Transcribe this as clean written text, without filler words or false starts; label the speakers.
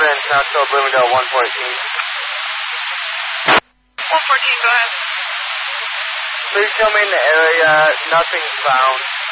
Speaker 1: 7, Southfield, Bloomingdale, 114.
Speaker 2: 114, go ahead.
Speaker 1: Please show me in the area. Nothing's found.